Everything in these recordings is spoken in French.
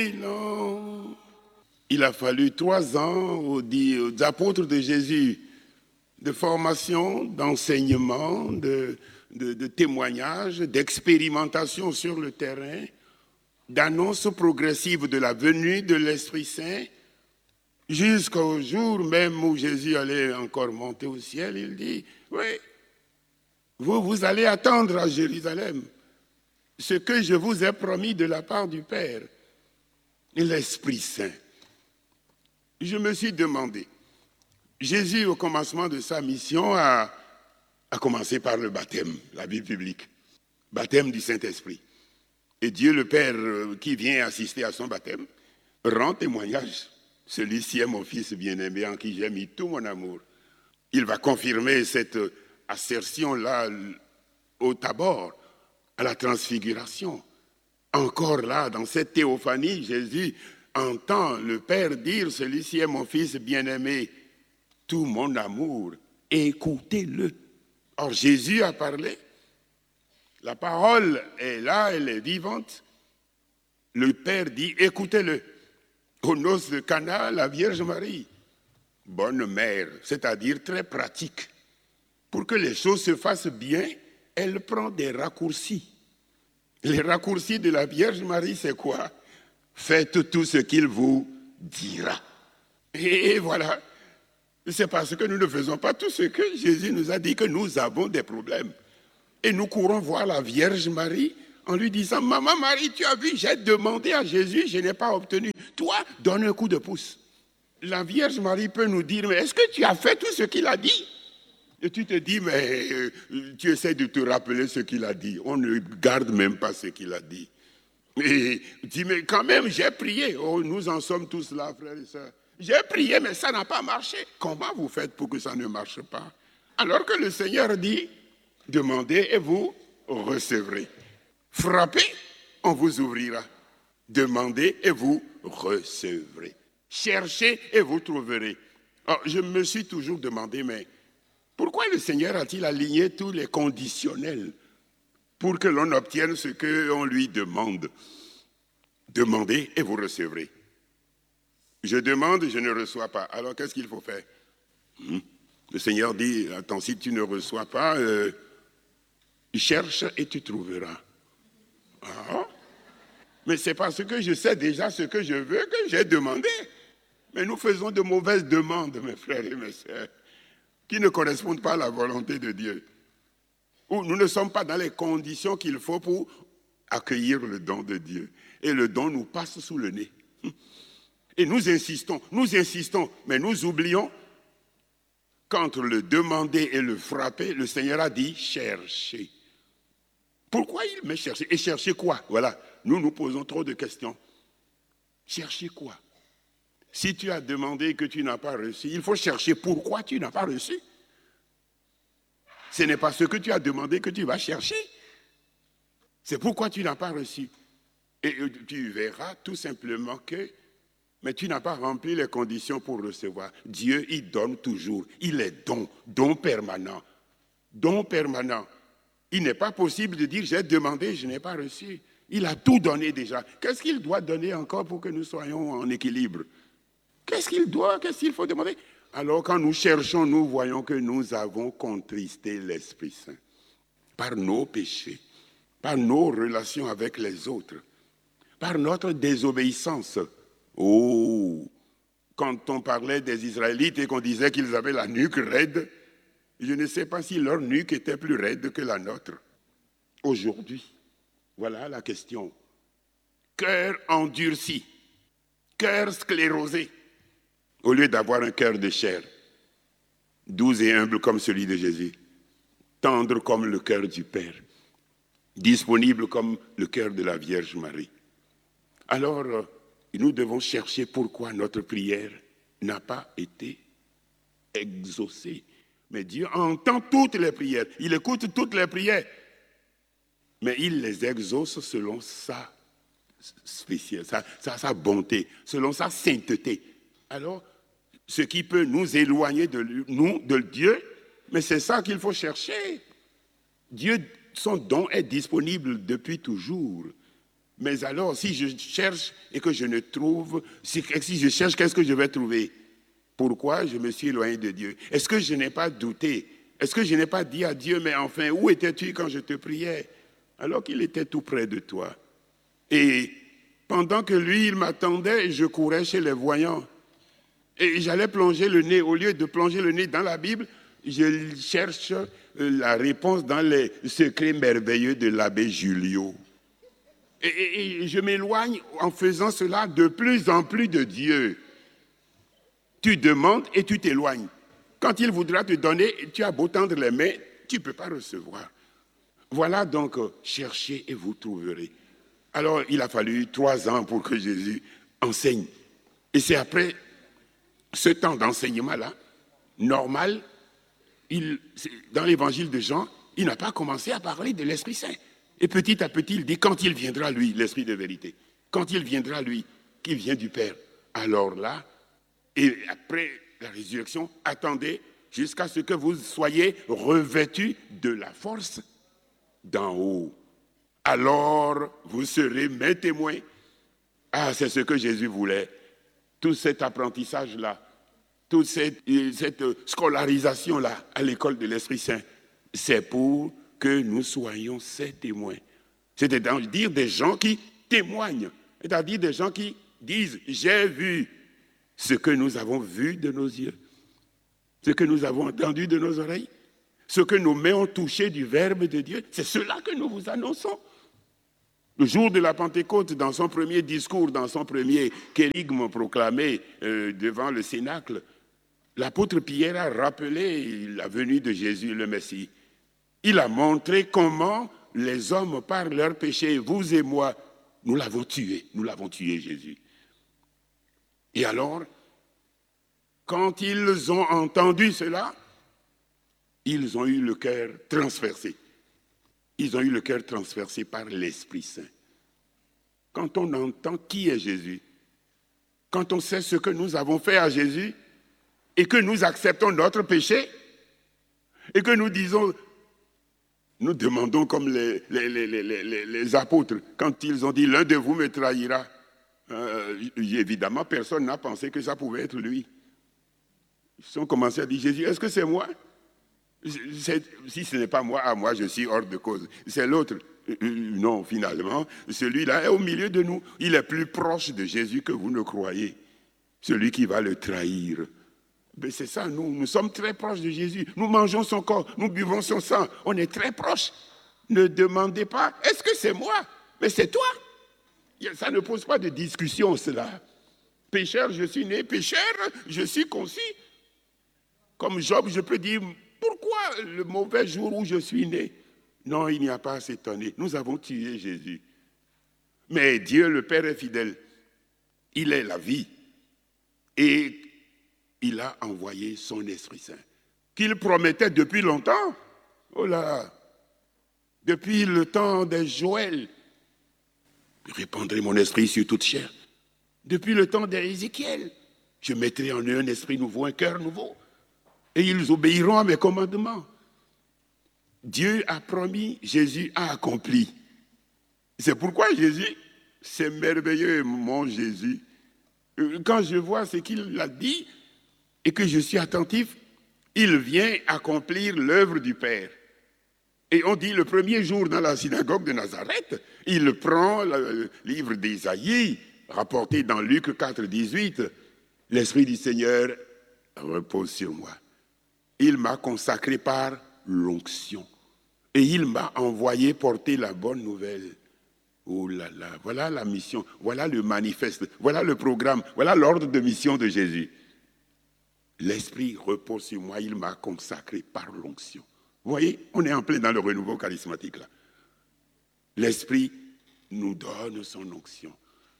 Non. Il a fallu 3 ans aux apôtres de Jésus de formation, d'enseignement, de témoignage, d'expérimentation sur le terrain, d'annonce progressive de la venue de l'Esprit Saint, jusqu'au jour même où Jésus allait encore monter au ciel. Il dit, oui, vous allez attendre à Jérusalem ce que je vous ai promis de la part du Père, l'Esprit Saint. Je me suis demandé, Jésus, au commencement de sa mission, a commencé par le baptême, la vie publique, baptême du Saint-Esprit. Et Dieu le Père, qui vient assister à son baptême, rend témoignage. Celui-ci est mon Fils bien-aimé en qui j'ai mis tout mon amour. Il va confirmer cette assertion-là au Tabor, à la transfiguration. Encore là, dans cette théophanie, Jésus entend le Père dire, celui-ci est mon Fils bien-aimé, tout mon amour, écoutez-le. Or, Jésus a parlé. La parole est là, elle est vivante. Le Père dit, écoutez-le. Aux noces de Cana, la Vierge Marie, bonne mère, c'est-à-dire très pratique. Pour que les choses se fassent bien, elle prend des raccourcis. Les raccourcis de la Vierge Marie, c'est quoi? Faites tout ce qu'il vous dira. Et voilà. C'est parce que nous ne faisons pas tout ce que Jésus nous a dit que nous avons des problèmes. Et nous courons voir la Vierge Marie en lui disant, Maman Marie, tu as vu, j'ai demandé à Jésus, je n'ai pas obtenu. Toi, donne un coup de pouce. La Vierge Marie peut nous dire, mais est-ce que tu as fait tout ce qu'il a dit? Et tu te dis, mais tu essaies de te rappeler ce qu'il a dit. On ne garde même pas ce qu'il a dit. Et tu dis, mais quand même, j'ai prié. Oh, nous en sommes tous là, frères et sœurs. J'ai prié, mais ça n'a pas marché. Comment vous faites pour que ça ne marche pas? Alors que le Seigneur dit, demandez et vous recevrez. Frappez, on vous ouvrira. Demandez et vous recevrez. Cherchez et vous trouverez. Alors, je me suis toujours demandé, mais pourquoi le Seigneur a-t-il aligné tous les conditionnels pour que l'on obtienne ce qu'on lui demande? Demandez et vous recevrez. Je demande, je ne reçois pas. Alors qu'est-ce qu'il faut faire? Le Seigneur dit, attends, si tu ne reçois pas, cherche et tu trouveras. Ah, mais c'est parce que je sais déjà ce que je veux que j'ai demandé. Mais nous faisons de mauvaises demandes, mes frères et mes sœurs, qui ne correspondent pas à la volonté de Dieu. Ou nous ne sommes pas dans les conditions qu'il faut pour accueillir le don de Dieu. Et le don nous passe sous le nez. Et nous insistons, mais nous oublions qu'entre le demander et le frapper, le Seigneur a dit chercher. Pourquoi il met chercher? Et chercher quoi? Voilà, nous posons trop de questions. Chercher quoi? Si tu as demandé et que tu n'as pas reçu, il faut chercher pourquoi tu n'as pas reçu. Ce n'est pas ce que tu as demandé que tu vas chercher. C'est pourquoi tu n'as pas reçu. Et tu verras tout simplement que, mais tu n'as pas rempli les conditions pour recevoir. Dieu, il donne toujours. Il est don permanent. Don permanent. Il n'est pas possible de dire, j'ai demandé, je n'ai pas reçu. Il a tout donné déjà. Qu'est-ce qu'il doit donner encore pour que nous soyons en équilibre? Qu'est-ce qu'il faut demander? Alors quand nous cherchons, nous voyons que nous avons contristé l'Esprit Saint par nos péchés, par nos relations avec les autres, par notre désobéissance. Oh, quand on parlait des Israélites et qu'on disait qu'ils avaient la nuque raide, je ne sais pas si leur nuque était plus raide que la nôtre. Aujourd'hui, voilà la question. Cœur endurci, cœur sclérosé, au lieu d'avoir un cœur de chair, doux et humble comme celui de Jésus, tendre comme le cœur du Père, disponible comme le cœur de la Vierge Marie. Alors, nous devons chercher pourquoi notre prière n'a pas été exaucée. Mais Dieu entend toutes les prières, il écoute toutes les prières, mais il les exauce selon sa spéciale, sa bonté, selon sa sainteté. Alors, ce qui peut nous éloigner de Dieu, mais c'est ça qu'il faut chercher. Dieu, son don est disponible depuis toujours. Mais alors, si je cherche et que je ne trouve, si je cherche, qu'est-ce que je vais trouver? Pourquoi je me suis éloigné de Dieu? Est-ce que je n'ai pas douté? Est-ce que je n'ai pas dit à Dieu, mais enfin, où étais-tu quand je te priais? Alors qu'il était tout près de toi. Et pendant que lui, il m'attendait, je courais chez les voyants. Et j'allais plonger le nez, au lieu de plonger le nez dans la Bible, je cherche la réponse dans les secrets merveilleux de l'abbé Julio. Et je m'éloigne en faisant cela de plus en plus de Dieu. Tu demandes et tu t'éloignes. Quand il voudra te donner, tu as beau tendre les mains, tu ne peux pas recevoir. Voilà donc, cherchez et vous trouverez. Alors, il a fallu 3 ans pour que Jésus enseigne. Et c'est après ce temps d'enseignement-là, normal, dans l'évangile de Jean, il n'a pas commencé à parler de l'Esprit Saint. Et petit à petit, il dit, quand il viendra, lui, l'Esprit de vérité, quand il viendra, lui, qui vient du Père, alors là, et après la résurrection, attendez jusqu'à ce que vous soyez revêtus de la force d'en haut. Alors, vous serez mes témoins. Ah, c'est ce que Jésus voulait. Tout cet apprentissage-là, toute cette scolarisation-là à l'école de l'Esprit Saint, c'est pour que nous soyons ses témoins. C'est-à-dire des gens qui témoignent, c'est-à-dire des gens qui disent « J'ai vu ce que nous avons vu de nos yeux, ce que nous avons entendu de nos oreilles, ce que nos mains ont touché du Verbe de Dieu, c'est cela que nous vous annonçons. » Le jour de la Pentecôte, dans son premier discours, dans son premier kérigme proclamé devant le Cénacle, l'apôtre Pierre a rappelé la venue de Jésus, le Messie. Il a montré comment les hommes, par leurs péchés, vous et moi, nous l'avons tué, Jésus. Et alors, quand ils ont entendu cela, ils ont eu le cœur transpercé. Ils ont eu le cœur transpercé par l'Esprit Saint. Quand on entend qui est Jésus, quand on sait ce que nous avons fait à Jésus, et que nous acceptons notre péché, et que nous disons, nous demandons comme les apôtres, quand ils ont dit, l'un de vous me trahira, évidemment, personne n'a pensé que ça pouvait être lui. Ils ont commencé à dire, Jésus, est-ce que c'est moi? Si ce n'est pas moi, à moi je suis hors de cause. C'est l'autre. Non, finalement, celui-là est au milieu de nous. Il est plus proche de Jésus que vous ne croyez. Celui qui va le trahir. Mais c'est ça, nous sommes très proches de Jésus. Nous mangeons son corps, nous buvons son sang. On est très proches. Ne demandez pas, est-ce que c'est moi? Mais c'est toi. Ça ne pose pas de discussion, cela. Pécheur, je suis né pécheur, je suis concis. Comme Job, je peux dire, pourquoi le mauvais jour où je suis né? Non, il n'y a pas à s'étonner. Nous avons tué Jésus. Mais Dieu, le Père, est fidèle. Il est la vie. Et il a envoyé son Esprit Saint, qu'il promettait depuis longtemps. Oh là, depuis le temps de Joël, je répandrai mon esprit sur toute chair. Depuis le temps d'Ézéchiel, je mettrai en eux un esprit nouveau, un cœur nouveau. Et ils obéiront à mes commandements. Dieu a promis, Jésus a accompli. C'est pourquoi Jésus, c'est merveilleux, mon Jésus. Quand je vois ce qu'il a dit et que je suis attentif, il vient accomplir l'œuvre du Père. Et on dit le premier jour dans la synagogue de Nazareth, il prend le livre d'Ésaïe, rapporté dans Luc 4, 18. L'Esprit du Seigneur repose sur moi. Il m'a consacré par l'onction. Et il m'a envoyé porter la bonne nouvelle. Oh là là, voilà la mission, voilà le manifeste, voilà le programme, voilà l'ordre de mission de Jésus. L'Esprit repose sur moi, il m'a consacré par l'onction. Vous voyez, on est en plein dans le renouveau charismatique là. L'Esprit nous donne son onction.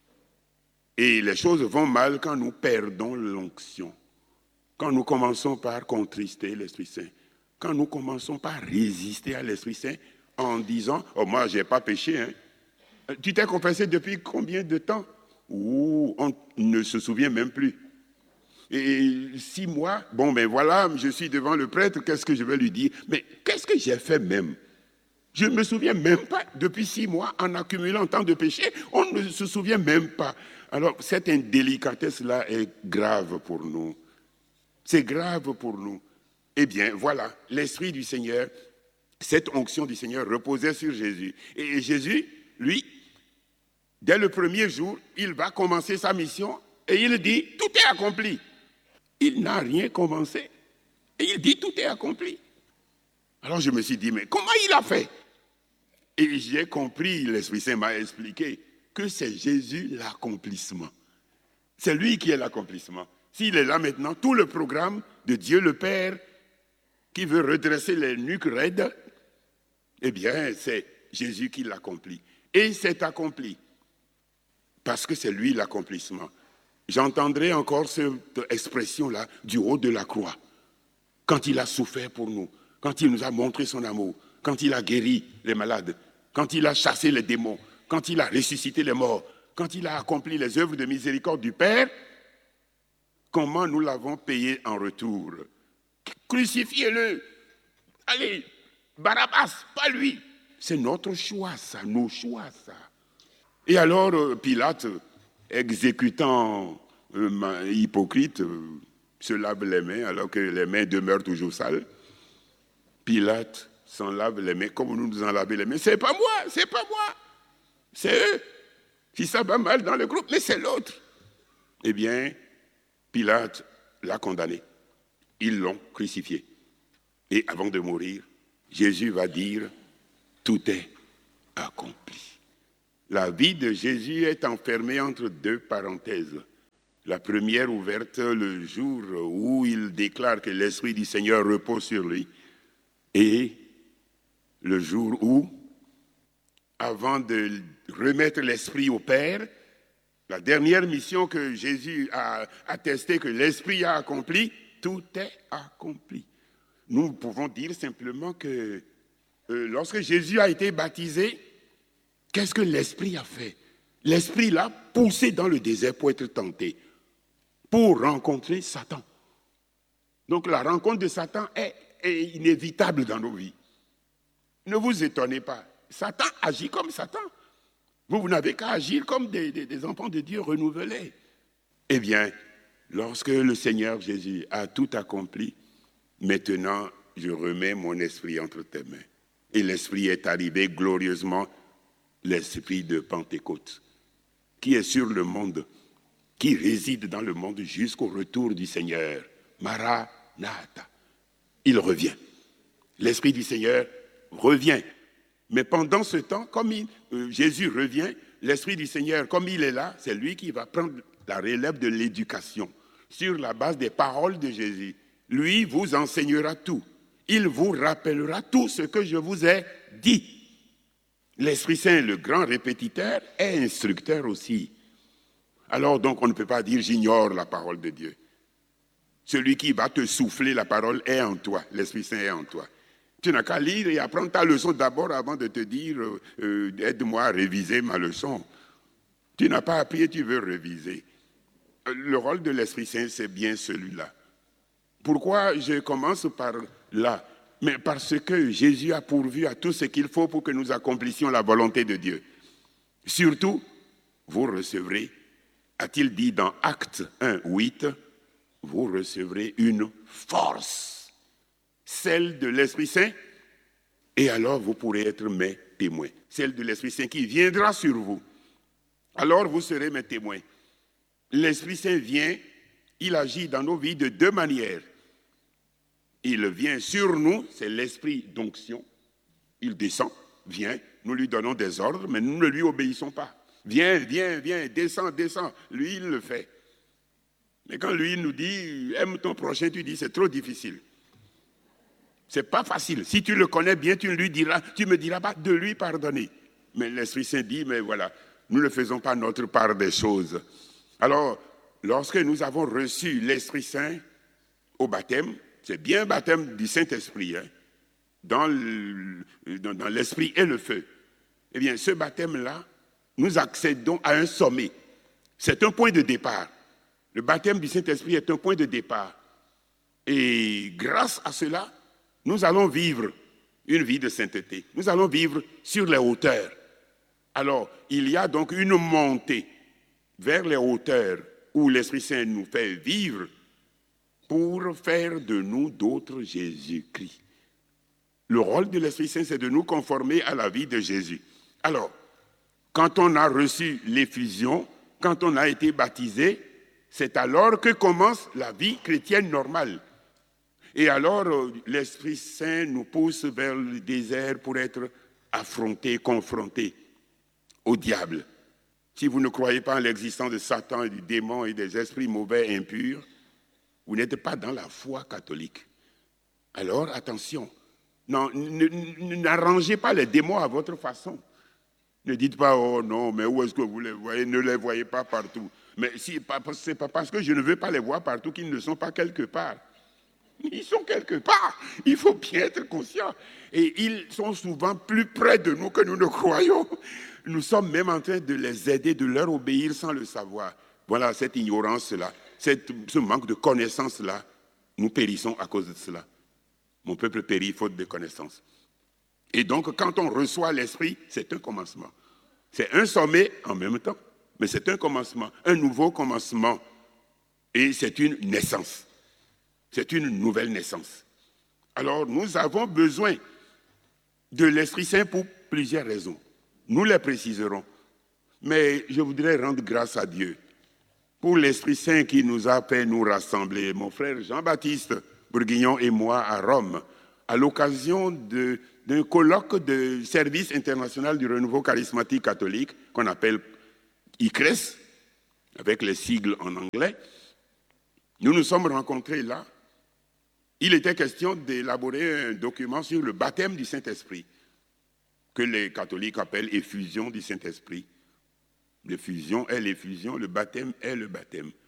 Et les choses vont mal quand nous perdons l'onction. Quand nous commençons par contrister l'Esprit Saint. Quand nous commençons par résister à l'Esprit Saint en disant « Oh, moi, je n'ai pas péché. Hein. » Tu t'es confessé depuis combien de temps? Ouh, on ne se souvient même plus. Et 6 mois, bon, ben voilà, je suis devant le prêtre, qu'est-ce que je vais lui dire? Mais qu'est-ce que j'ai fait même? Je ne me souviens même pas, depuis 6 mois, en accumulant tant de péchés, on ne se souvient même pas. Alors, cette indélicatesse-là est grave pour nous. C'est grave pour nous. Eh bien, voilà, l'Esprit du Seigneur, cette onction du Seigneur reposait sur Jésus. Et Jésus, lui, dès le premier jour, il va commencer sa mission et il dit, tout est accompli. Il n'a rien commencé. Et il dit, tout est accompli. Alors je me suis dit, mais comment il a fait? Et j'ai compris, l'Esprit Saint m'a expliqué, que c'est Jésus l'accomplissement. C'est lui qui est l'accomplissement. S'il est là maintenant, tout le programme de Dieu le Père, qui veut redresser les nuques raides, eh bien, c'est Jésus qui l'accomplit. Et c'est accompli. Parce que c'est lui l'accomplissement. J'entendrai encore cette expression-là du haut de la croix. Quand il a souffert pour nous, quand il nous a montré son amour, quand il a guéri les malades, quand il a chassé les démons, quand il a ressuscité les morts, quand il a accompli les œuvres de miséricorde du Père, comment nous l'avons payé en retour? Crucifiez-le. Allez, Barabbas, pas lui. C'est notre choix, ça, nos choix, ça. Et alors, Pilate, exécutant hypocrite, se lave les mains alors que les mains demeurent toujours sales. Pilate s'en lave les mains comme nous en lavons les mains. C'est pas moi, c'est eux. Si ça va mal dans le groupe, mais c'est l'autre. Eh bien, Pilate l'a condamné. Ils l'ont crucifié. Et avant de mourir, Jésus va dire, tout est accompli. La vie de Jésus est enfermée entre deux parenthèses. La première ouverte le jour où il déclare que l'Esprit du Seigneur repose sur lui. Et le jour où, avant de remettre l'Esprit au Père, la dernière mission que Jésus a attesté que l'Esprit a accompli, tout est accompli. Nous pouvons dire simplement que lorsque Jésus a été baptisé, qu'est-ce que l'Esprit a fait? L'Esprit l'a poussé dans le désert pour être tenté, pour rencontrer Satan. Donc la rencontre de Satan est inévitable dans nos vies. Ne vous étonnez pas. Satan agit comme Satan. Vous n'avez qu'à agir comme des enfants de Dieu renouvelés. Eh bien, lorsque le Seigneur Jésus a tout accompli, maintenant, je remets mon esprit entre tes mains. Et l'Esprit est arrivé glorieusement, l'Esprit de Pentecôte, qui est sur le monde, qui réside dans le monde jusqu'au retour du Seigneur. Maranatha. Il revient. L'Esprit du Seigneur revient. Mais pendant ce temps, comme Jésus revient, l'Esprit du Seigneur, comme il est là, c'est lui qui va prendre la relève de l'éducation sur la base des paroles de Jésus. Lui vous enseignera tout. Il vous rappellera tout ce que je vous ai dit. L'Esprit Saint, le grand répétiteur, est instructeur aussi. Alors donc, on ne peut pas dire « j'ignore la parole de Dieu ». Celui qui va te souffler la parole est en toi. L'Esprit Saint est en toi. Tu n'as qu'à lire et apprendre ta leçon d'abord avant de te dire « aide-moi à réviser ma leçon ». Tu n'as pas appris et tu veux réviser. Le rôle de l'Esprit Saint, c'est bien celui-là. Pourquoi je commence par là? Mais parce que Jésus a pourvu à tout ce qu'il faut pour que nous accomplissions la volonté de Dieu. Surtout, vous recevrez, a-t-il dit dans Actes 1, 8, vous recevrez une force, celle de l'Esprit Saint, et alors vous pourrez être mes témoins. Celle de l'Esprit Saint qui viendra sur vous. Alors vous serez mes témoins. L'Esprit Saint vient, il agit dans nos vies de deux manières. Il vient sur nous, c'est l'esprit d'onction. Il descend, vient, nous lui donnons des ordres, mais nous ne lui obéissons pas. Viens, viens, viens, descends, descends. Lui, il le fait. Mais quand lui nous dit, aime ton prochain, tu dis, c'est trop difficile. C'est pas facile. Si tu le connais bien, tu me diras pas de lui pardonner. Mais l'Esprit Saint dit, mais voilà, nous ne faisons pas notre part des choses. Alors, lorsque nous avons reçu l'Esprit Saint au baptême, c'est bien baptême du Saint-Esprit, hein, dans l'Esprit et le feu. Eh bien, ce baptême-là, nous accédons à un sommet. C'est un point de départ. Le baptême du Saint-Esprit est un point de départ. Et grâce à cela, nous allons vivre une vie de sainteté. Nous allons vivre sur les hauteurs. Alors, il y a donc une montée vers les hauteurs où l'Esprit Saint nous fait vivre pour faire de nous d'autres Jésus-Christ. Le rôle de l'Esprit Saint, c'est de nous conformer à la vie de Jésus. Alors, quand on a reçu l'effusion, quand on a été baptisé, c'est alors que commence la vie chrétienne normale. Et alors, l'Esprit Saint nous pousse vers le désert pour être affronté, confronté au diable. Si vous ne croyez pas en l'existence de Satan et du démon et des esprits mauvais impurs, vous n'êtes pas dans la foi catholique. Alors, attention, n'arrangez pas les démons à votre façon. Ne dites pas, oh non, mais où est-ce que vous les voyez? Ne les voyez pas partout. Mais c'est pas parce que je ne veux pas les voir partout qu'ils ne sont pas quelque part. Ils sont quelque part. Il faut bien être conscient. Et ils sont souvent plus près de nous que nous ne croyons. Nous sommes même en train de les aider, de leur obéir sans le savoir. Voilà, cette ignorance-là, ce manque de connaissance-là, nous périssons à cause de cela. Mon peuple périt faute de connaissance. Et donc, quand on reçoit l'Esprit, c'est un commencement. C'est un sommet en même temps, mais c'est un commencement, un nouveau commencement. Et c'est une naissance. C'est une nouvelle naissance. Alors, nous avons besoin de l'Esprit Saint pour plusieurs raisons. Nous les préciserons. Mais je voudrais rendre grâce à Dieu pour l'Esprit Saint qui nous a fait nous rassembler. Mon frère Jean-Baptiste Bourguignon et moi à Rome, à l'occasion d'un colloque de service international du renouveau charismatique catholique qu'on appelle ICRES, avec les sigles en anglais. Nous nous sommes rencontrés là. Il était question d'élaborer un document sur le baptême du Saint-Esprit, que les catholiques appellent effusion du Saint-Esprit. L'effusion est l'effusion, le baptême est le baptême.